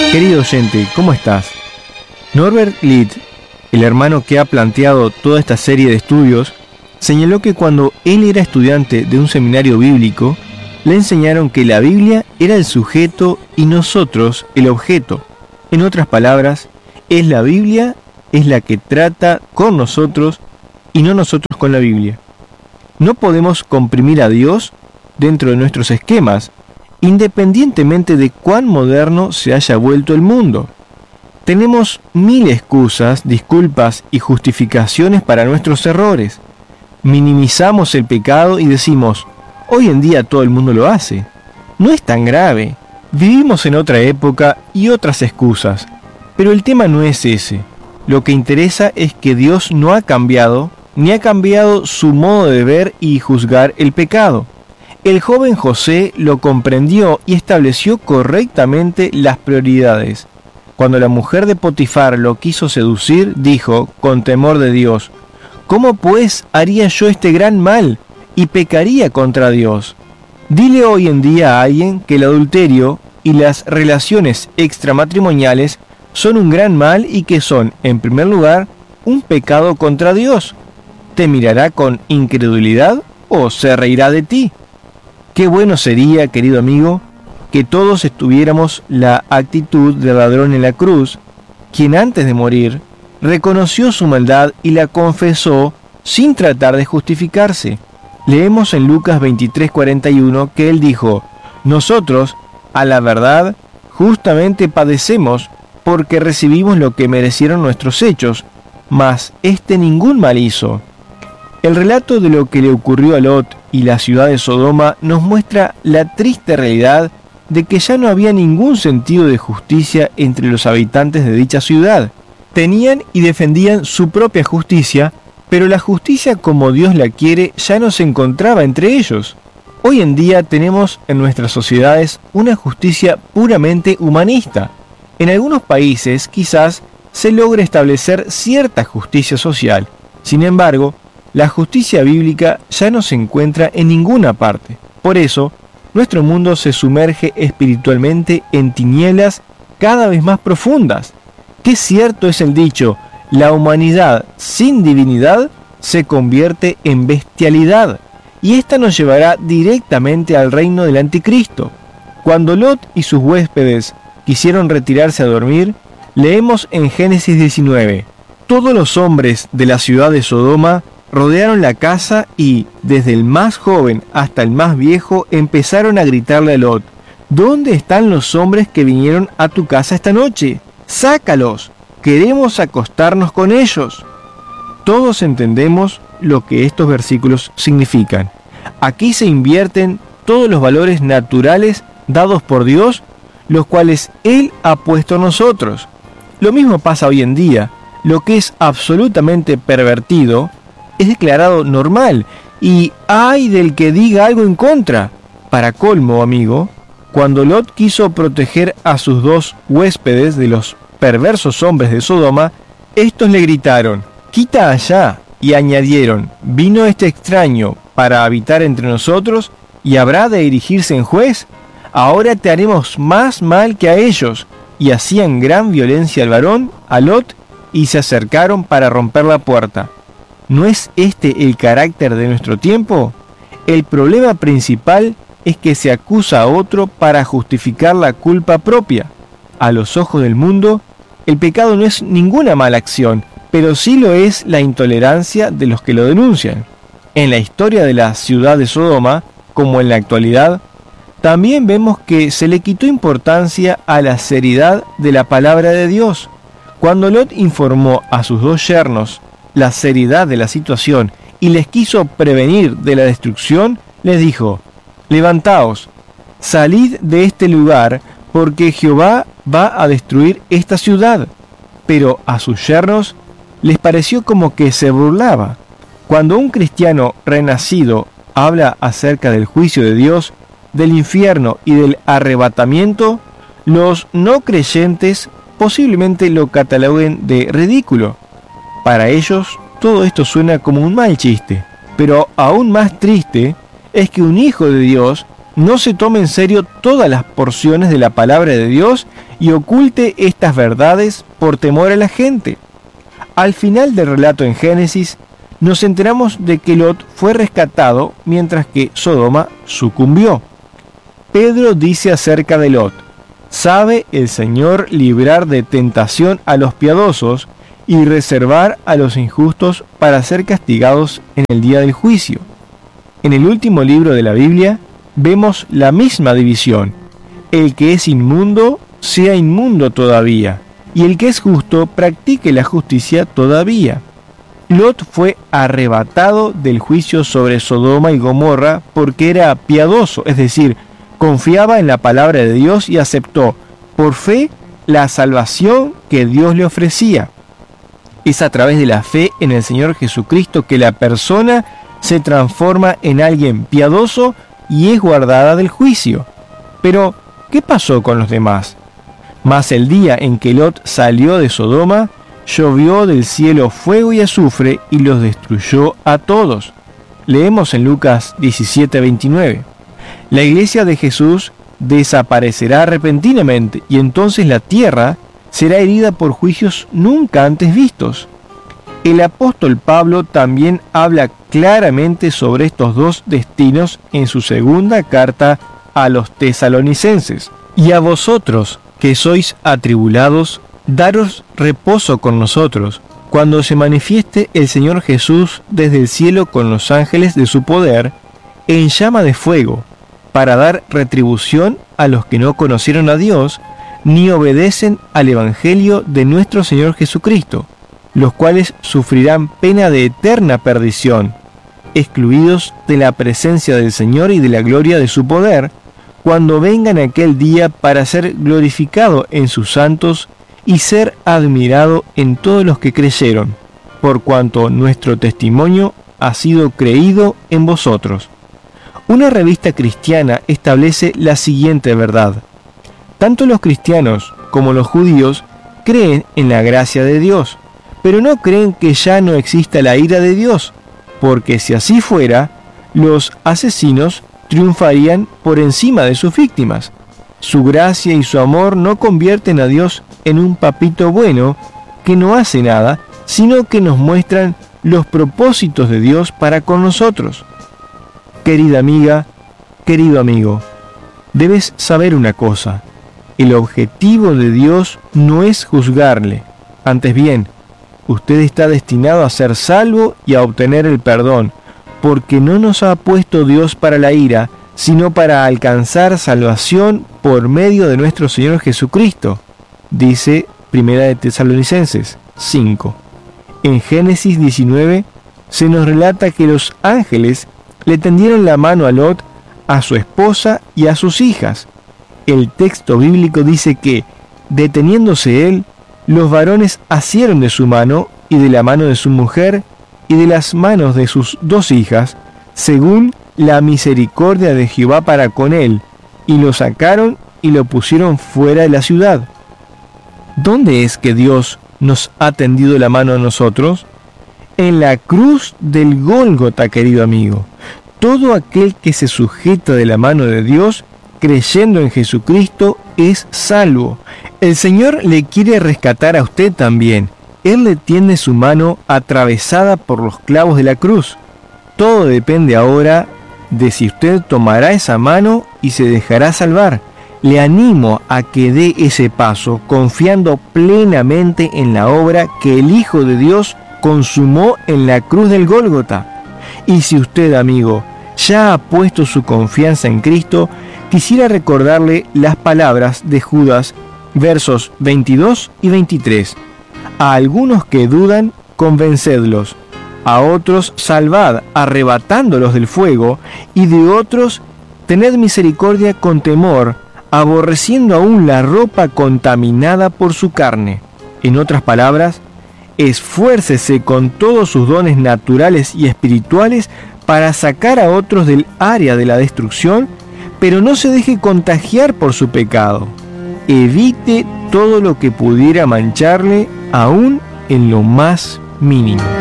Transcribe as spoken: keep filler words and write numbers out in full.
Querido oyente, ¿cómo estás? Norbert Litt, el hermano que ha planteado toda esta serie de estudios, señaló que cuando él era estudiante de un seminario bíblico, le enseñaron que la Biblia era el sujeto y nosotros el objeto. En otras palabras, es la Biblia, es la que trata con nosotros y no nosotros con la Biblia. No podemos comprimir a Dios dentro de nuestros esquemas, independientemente de cuán moderno se haya vuelto el mundo. Tenemos mil excusas, disculpas y justificaciones para nuestros errores. Minimizamos el pecado y decimos, hoy en día todo el mundo lo hace. No es tan grave. Vivimos en otra época y otras excusas. Pero el tema no es ese. Lo que interesa es que Dios no ha cambiado, ni ha cambiado su modo de ver y juzgar el pecado. El joven José lo comprendió y estableció correctamente las prioridades. Cuando la mujer de Potifar lo quiso seducir, dijo, con temor de Dios, ¿cómo pues haría yo este gran mal y pecaría contra Dios? Dile hoy en día a alguien que el adulterio y las relaciones extramatrimoniales son un gran mal y que son, en primer lugar, un pecado contra Dios. ¿Te mirará con incredulidad o se reirá de ti? Qué bueno sería, querido amigo, que todos estuviéramos la actitud del ladrón en la cruz, quien antes de morir reconoció su maldad y la confesó sin tratar de justificarse. Leemos en Lucas veintitrés cuarenta y uno que él dijo, nosotros, a la verdad, justamente padecemos porque recibimos lo que merecieron nuestros hechos, mas éste ningún mal hizo. El relato de lo que le ocurrió a Lot y la ciudad de Sodoma nos muestra la triste realidad de que ya no había ningún sentido de justicia entre los habitantes de dicha ciudad. Tenían y defendían su propia justicia, pero la justicia como Dios la quiere ya no se encontraba entre ellos. Hoy en día tenemos en nuestras sociedades una justicia puramente humanista. En algunos países quizás se logre establecer cierta justicia social. Sin embargo, la justicia bíblica ya no se encuentra en ninguna parte. Por eso, nuestro mundo se sumerge espiritualmente en tinieblas cada vez más profundas. Qué cierto es el dicho, la humanidad sin divinidad se convierte en bestialidad, y esta nos llevará directamente al reino del anticristo. Cuando Lot y sus huéspedes quisieron retirarse a dormir, leemos en Génesis diecinueve, todos los hombres de la ciudad de Sodoma rodearon la casa y, desde el más joven hasta el más viejo, empezaron a gritarle a Lot, ¿dónde están los hombres que vinieron a tu casa esta noche? ¡Sácalos! Queremos acostarnos con ellos. Todos entendemos lo que estos versículos significan. Aquí se invierten todos los valores naturales dados por Dios, los cuales Él ha puesto en nosotros. Lo mismo pasa hoy en día. Lo que es absolutamente pervertido es declarado normal, y ay del que diga algo en contra. Para colmo, amigo, cuando Lot quiso proteger a sus dos huéspedes de los perversos hombres de Sodoma, estos le gritaron, quita allá, y añadieron, ¿vino este extraño para habitar entre nosotros, y habrá de erigirse en juez? Ahora te haremos más mal que a ellos. Y hacían gran violencia al varón, a Lot, y se acercaron para romper la puerta. ¿No es este el carácter de nuestro tiempo? El problema principal es que se acusa a otro para justificar la culpa propia. A los ojos del mundo, el pecado no es ninguna mala acción, pero sí lo es la intolerancia de los que lo denuncian. En la historia de la ciudad de Sodoma, como en la actualidad, también vemos que se le quitó importancia a la seriedad de la palabra de Dios. Cuando Lot informó a sus dos yernos la seriedad de la situación y les quiso prevenir de la destrucción, les dijo, levantaos, salid de este lugar, porque Jehová va a destruir esta ciudad. Pero a sus yernos les pareció como que se burlaba. Cuando un cristiano renacido habla acerca del juicio de Dios, del infierno y del arrebatamiento, los no creyentes posiblemente lo cataloguen de ridículo. Para ellos, todo esto suena como un mal chiste, pero aún más triste es que un hijo de Dios no se tome en serio todas las porciones de la palabra de Dios y oculte estas verdades por temor a la gente. Al final del relato en Génesis, nos enteramos de que Lot fue rescatado mientras que Sodoma sucumbió. Pedro dice acerca de Lot: sabe el Señor librar de tentación a los piadosos y reservar a los injustos para ser castigados en el día del juicio. En el último libro de la Biblia vemos la misma división: el que es inmundo sea inmundo todavía, y el que es justo practique la justicia todavía. Lot fue arrebatado del juicio sobre Sodoma y Gomorra porque era piadoso, es decir, confiaba en la palabra de Dios y aceptó por fe la salvación que Dios le ofrecía. Es a través de la fe en el Señor Jesucristo que la persona se transforma en alguien piadoso y es guardada del juicio. Pero, ¿qué pasó con los demás? Mas el día en que Lot salió de Sodoma, llovió del cielo fuego y azufre y los destruyó a todos. Leemos en Lucas diecisiete veintinueve. La iglesia de Jesús desaparecerá repentinamente y entonces la tierra será herida por juicios nunca antes vistos. El apóstol Pablo también habla claramente sobre estos dos destinos en su segunda carta a los tesalonicenses. Y a vosotros, que sois atribulados, daros reposo con nosotros, cuando se manifieste el Señor Jesús desde el cielo con los ángeles de su poder, en llama de fuego, para dar retribución a los que no conocieron a Dios, ni obedecen al Evangelio de nuestro Señor Jesucristo, los cuales sufrirán pena de eterna perdición, excluidos de la presencia del Señor y de la gloria de su poder, cuando vengan aquel día para ser glorificado en sus santos y ser admirado en todos los que creyeron, por cuanto nuestro testimonio ha sido creído en vosotros. Una revista cristiana establece la siguiente verdad: tanto los cristianos como los judíos creen en la gracia de Dios, pero no creen que ya no exista la ira de Dios, porque si así fuera, los asesinos triunfarían por encima de sus víctimas. Su gracia y su amor no convierten a Dios en un papito bueno que no hace nada, sino que nos muestran los propósitos de Dios para con nosotros. Querida amiga, querido amigo, debes saber una cosa: el objetivo de Dios no es juzgarle, antes bien, usted está destinado a ser salvo y a obtener el perdón, porque no nos ha puesto Dios para la ira, sino para alcanzar salvación por medio de nuestro Señor Jesucristo, dice Primera de Tesalonicenses cinco. En Génesis diecinueve se nos relata que los ángeles le tendieron la mano a Lot, a su esposa y a sus hijas. El texto bíblico dice que, deteniéndose él, los varones asieron de su mano y de la mano de su mujer y de las manos de sus dos hijas, según la misericordia de Jehová para con él, y lo sacaron y lo pusieron fuera de la ciudad. ¿Dónde es que Dios nos ha tendido la mano a nosotros? En la cruz del Gólgota, querido amigo. Todo aquel que se sujeta de la mano de Dios, creyendo en Jesucristo, es salvo. El Señor le quiere rescatar a usted también. Él le tiene su mano atravesada por los clavos de la cruz. Todo depende ahora de si usted tomará esa mano y se dejará salvar. Le animo a que dé ese paso, confiando plenamente en la obra que el Hijo de Dios consumó en la cruz del Gólgota. Y si usted, amigo, ya ha puesto su confianza en Cristo, quisiera recordarle las palabras de Judas, versos veintidós y veintitrés. A algunos que dudan, convencedlos; a otros salvad, arrebatándolos del fuego; y de otros tened misericordia con temor, aborreciendo aún la ropa contaminada por su carne. En otras palabras, esfuércese con todos sus dones naturales y espirituales para sacar a otros del área de la destrucción, pero no se deje contagiar por su pecado. Evite todo lo que pudiera mancharle, aún en lo más mínimo.